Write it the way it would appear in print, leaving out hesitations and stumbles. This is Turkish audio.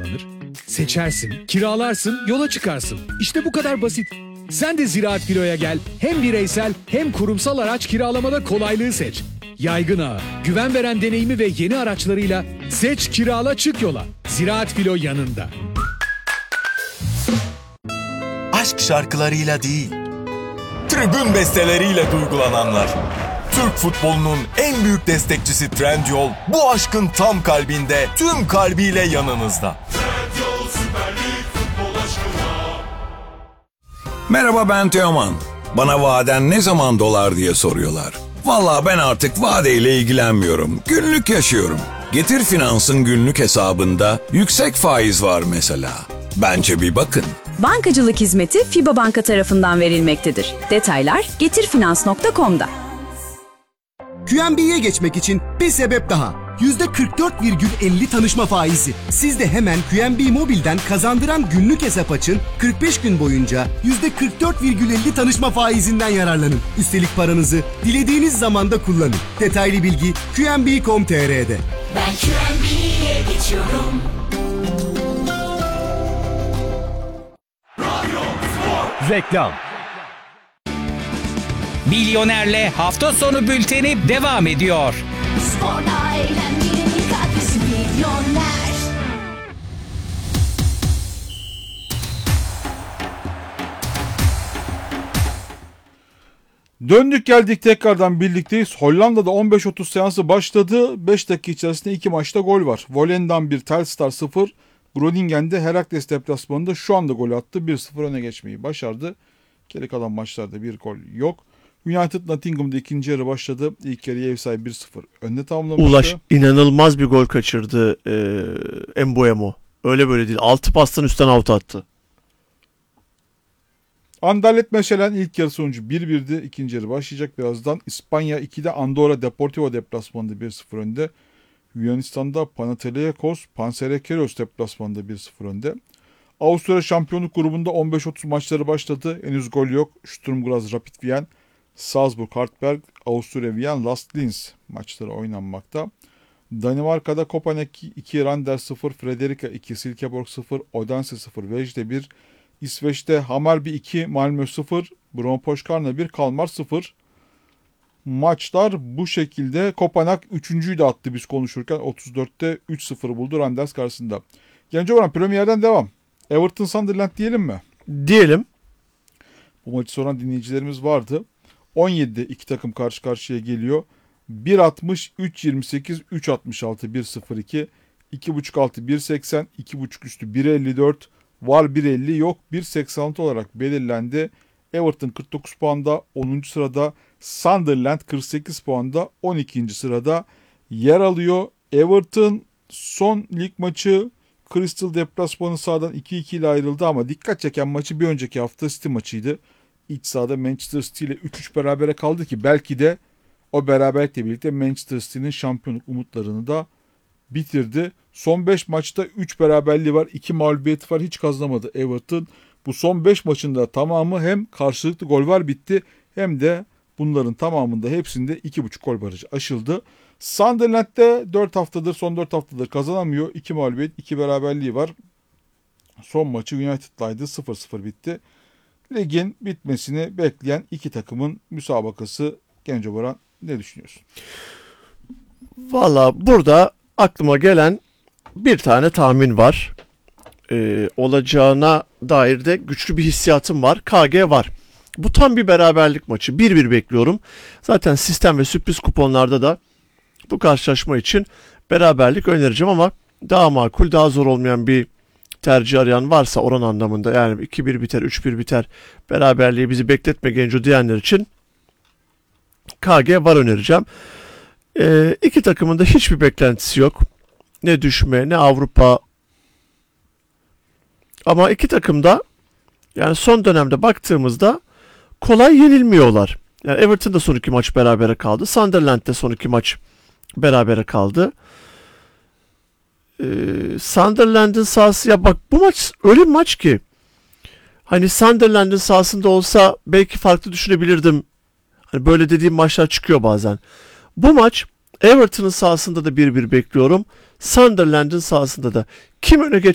kiralanır? Seçersin, kiralarsın, yola çıkarsın. İşte bu kadar basit. Sen de Ziraat Filo'ya gel. Hem bireysel hem kurumsal araç kiralamada kolaylığı seç. Yaygın ağı, güven veren deneyimi ve yeni araçlarıyla seç, kirala, çık yola. Ziraat Filo yanında. Aşk şarkılarıyla değil, tribün besteleriyle duygulananlar. Türk futbolunun en büyük destekçisi Trendyol, bu aşkın tam kalbinde, tüm kalbiyle yanınızda. Trendyol Süper Lig futbol aşkına. Merhaba, ben Teoman. Bana vaden ne zaman dolar diye soruyorlar. Vallahi ben artık vadeyle ilgilenmiyorum. Günlük yaşıyorum. Getir Finans'ın günlük hesabında yüksek faiz var mesela. Bence bir bakın. Bankacılık hizmeti FIBA Banka tarafından verilmektedir. Detaylar getirfinans.com'da. QNB'ye geçmek için bir sebep daha. %44,50 tanışma faizi. Siz de hemen QNB Mobil'den kazandıran günlük hesap açın, 45 gün boyunca %44,50 tanışma faizinden yararlanın. Üstelik paranızı dilediğiniz zamanda kullanın. Detaylı bilgi QNB.com.tr'de. Ben QNB'ye geçiyorum. Reklam. Milyoner'le hafta sonu bülteni devam ediyor. Sporla eğlenmenin ilk adresi Milyoner. Döndük geldik, tekrardan birlikteyiz. Hollanda'da 15.30 seansı başladı. 5 dakika içerisinde 2 maçta gol var. Volendam 1, Telstar 0. Groningen'de Herakles deplasmanında şu anda gol attı. 1-0 öne geçmeyi başardı. Geri kalan maçlarda bir gol yok. United Nottingham'da ikinci yarı başladı. İlk yarı ev sahibi 1-0 önde tamamlamıştı. Ulaş inanılmaz bir gol kaçırdı Mbeumo. Öyle böyle değil. 6 pastan üstten out attı. Anderlecht Meşelen ilk yarı sonucu 1-1'di. İkinci yarı başlayacak birazdan. İspanya 2'de Andorra Deportivo deplasmanında 1-0 önde. Yunanistan'da Panathinaikos Panserekeros deplasmanında 1-0 önde. Avusturya şampiyonluk grubunda 15.30 maçları başladı. Henüz gol yok. Sturm Graz Rapid Wien, Salzburg Hartberg, Avusturya Wien Last Linz maçları oynanmakta. Danimarka'da Kopenhag 2, Randers 0, Frederica 2, Silkeborg 0, Odense 0, Vejle 1. İsveç'te Hammarby 2, Malmö 0, Brompoşkarna 1, Kalmar 0. Maçlar bu şekilde. Kopenhag 3.'yü de attı biz konuşurken. 34'te 3-0 buldu Randers karşısında. Genç Orhan, Premier'den devam. Everton Sunderland diyelim mi? Diyelim. Bu maçı soran dinleyicilerimiz vardı. 17'de iki takım karşı karşıya geliyor. 1.60, 3.28, 3.66, 1.02, 2.5 altı 1.80, 2.5 üstü 1.54, var 1.50 yok 1.86 olarak belirlendi. Everton 49 puanda 10. sırada, Sunderland 48 puanda 12. sırada yer alıyor. Everton son lig maçı Crystal deplasmanı sahadan 2-2 ile ayrıldı ama dikkat çeken maçı bir önceki hafta City maçıydı. İç sahada Manchester City ile 3-3 berabere kaldı ki belki de o beraberlikle birlikte Manchester City'nin şampiyonluk umutlarını da bitirdi. Son 5 maçta 3 beraberliği var, 2 mağlubiyeti var, hiç kazanamadı Everton. Bu son 5 maçında tamamı hem karşılıklı gol var bitti hem de bunların tamamında hepsinde 2.5 gol barajı aşıldı. Sunderland'de son 4 haftadır kazanamıyor. 2 mağlubiyet, 2 beraberliği var. Son maçı United'laydı. 0-0 bitti. Ligin bitmesini bekleyen iki takımın müsabakası. Genco Boran, ne düşünüyorsun? Valla burada aklıma gelen bir tane tahmin var. Olacağına dair de güçlü bir hissiyatım var. KG var. Bu tam bir beraberlik maçı. 1-1 bekliyorum. Zaten sistem ve sürpriz kuponlarda da bu karşılaşma için beraberlik önereceğim ama daha makul, daha zor olmayan bir tercih arayan varsa oran anlamında, yani 2-1 biter, 3-1 biter, beraberliği bizi bekletme Genco diyenler için KG var önereceğim. İki takımın da hiçbir beklentisi yok. Ne düşme ne Avrupa. Ama iki takım da yani son dönemde baktığımızda kolay yenilmiyorlar. Yani Everton'da son 2 maç berabere kaldı. Sunderland'de son 2 maç berabere kaldı. Sunderland'in sahası, ya bak bu maç öyle bir maç ki hani Sunderland'in sahasında olsa belki farklı düşünebilirdim. Hani böyle dediğim maçlar çıkıyor bazen. Bu maç Everton'ın sahasında da 1-1 bekliyorum. Sunderland'in sahasında da. Kim öne